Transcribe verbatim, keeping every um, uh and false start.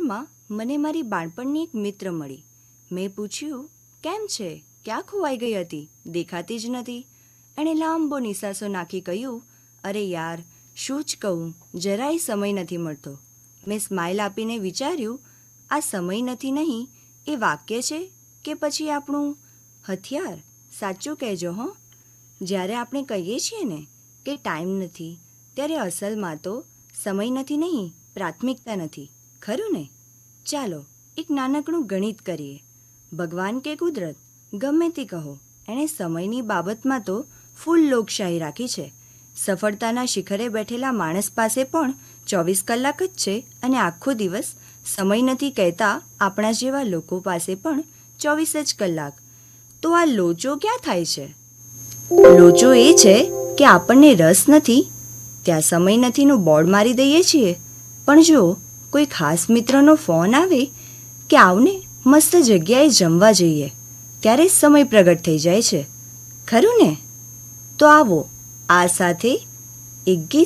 રસ્તામાં મને મારી બાળપણની એક મિત્ર મળી. મેં પૂછ્યું, કેમ છે? ક્યાં ખોવાઈ ગઈ હતી? દેખાતી જ નથી. એણે લાંબો નિસાસો નાખી કહ્યું, અરે યાર, શું જ કહું, જરાય સમય નથી મળતો. મેં સ્માઇલ આપીને વિચાર્યું, આ સમય નથી નહીં એ વાક્ય છે કે પછી આપણું હથિયાર? સાચું કહેજો હં. જ્યારે આપણે કહીએ છીએ ને કે ટાઈમ નથી, ત્યારે અસલમાં તો સમય નથી નહીં, પ્રાથમિકતા નથી. ખરું ને? ચાલો એક નાનકડું ગણિત કરીએ. ભગવાન કે કુદરત ગમે તે કહો, એણે સમયની બાબતમાં તો ફૂલ લોકશાહી રાખી છે. સફળતાના શિખરે બેઠેલા માણસ પાસે પણ ચોવીસ કલાક જ છે અને આખો દિવસ સમય નથી કહેતા આપણા જેવા લોકો પાસે પણ ચોવીસ જ કલાક. તો આ લોચો ક્યાં થાય છે? લોચો એ છે કે આપણને રસ નથી ત્યાં સમય નથીનું બોર્ડ મારી દઈએ છીએ, પણ જો કોઈ ખાસ મિત્રનો ફોન આવે કે આવને મસ્ત જગ્યાએ જમવા જઈએ, ત્યારે સમય પ્રગટ થઈ જાય છે. ખરું ને? તો આવો આ સાથે એક ગીત